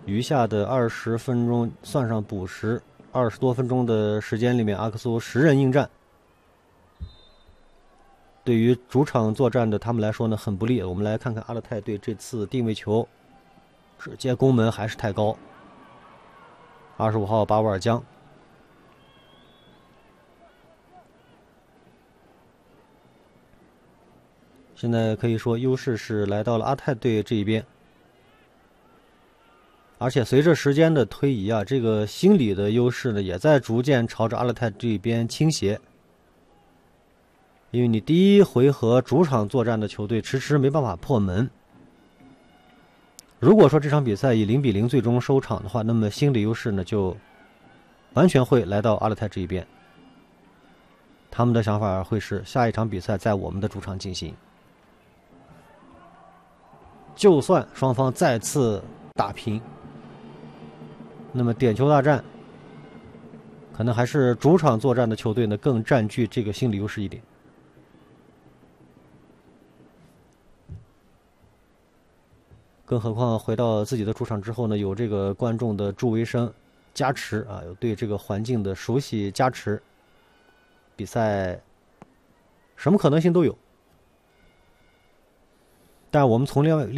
余下的20分钟算上补时，20多分钟的时间里面，阿克苏10人应战，对于主场作战的他们来说呢很不利。我们来看看阿勒泰队这次定位球，直接攻门还是太高。25号巴沃尔江，现在可以说优势是来到了阿泰队这一边。而且随着时间的推移啊，这个心理的优势呢，也在逐渐朝着阿勒泰这边倾斜。因为你第一回合主场作战的球队迟迟没办法破门。如果说这场比赛以0-0最终收场的话，那么心理优势呢就完全会来到阿勒泰这一边。他们的想法会是下一场比赛在我们的主场进行，就算双方再次打平。那么点球大战，可能还是主场作战的球队呢更占据这个心理优势一点。更何况回到自己的主场之后呢，有这个观众的助威声加持啊，有对这个环境的熟悉加持，比赛什么可能性都有。但我们从另外